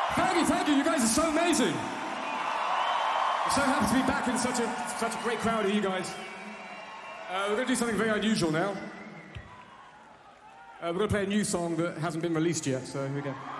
Thank you. You guys are so amazing. I'm so happy to be back in such a great crowd of you guys. We're going to do something very unusual now. We're going to play a new song that hasn't been released yet, so here we go.